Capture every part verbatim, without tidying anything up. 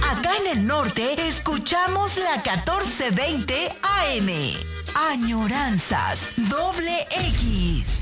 Acá en el norte escuchamos la catorce veinte A M. Añoranzas Doble X.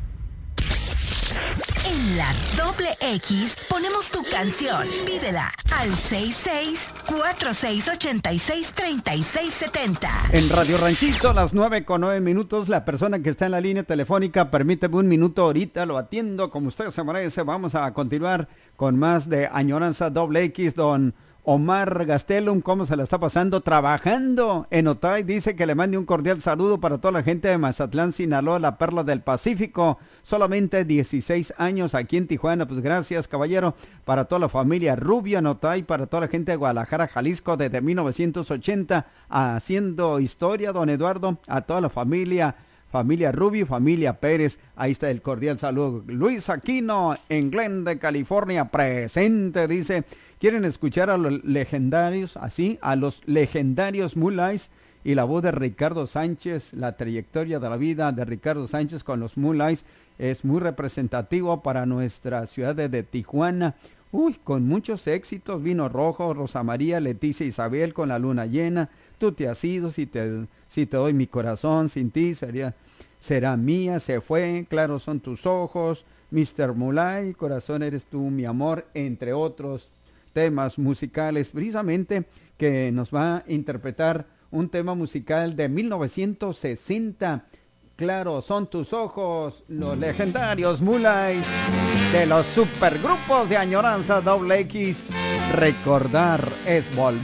En la Doble X ponemos tu canción. Pídela al seis seis cuatro seis ocho seis tres seis siete cero. En Radio Ranchito, las nueve con nueve minutos. La persona que está en la línea telefónica, permíteme un minuto, ahorita lo atiendo como usted se merece. Vamos a continuar con más de Añoranza Doble X. Don Omar Gastelum, ¿cómo se la está pasando? Trabajando en Otay. Dice que le mande un cordial saludo para toda la gente de Mazatlán, Sinaloa, la perla del Pacífico. Solamente dieciséis años aquí en Tijuana. Pues gracias, caballero. Para toda la familia Rubio en Otay, para toda la gente de Guadalajara, Jalisco, desde mil novecientos ochenta, haciendo historia, don Eduardo. A toda la familia Familia Rubio, familia Pérez, ahí está el cordial saludo. Luis Aquino, en Glendale, California, presente, dice. ¿Quieren escuchar a los legendarios, así, a los legendarios Mulais y la voz de Ricardo Sánchez? La trayectoria de la vida de Ricardo Sánchez con los Mulais es muy representativo para nuestra ciudad de, de Tijuana. Uy, con muchos éxitos, Vino Rojo, Rosa María, Leticia Isabel con La Luna Llena, Tú te has ido, si te, si te doy mi corazón, sin ti sería, será mía, se fue, Claro son tus ojos, mister Mulay, Corazón eres tú mi amor, entre otros temas musicales, precisamente que nos va a interpretar un tema musical de mil novecientos sesenta. Claro son tus ojos, los legendarios Mulais de los supergrupos de Añoranza Doble X. Recordar es volver.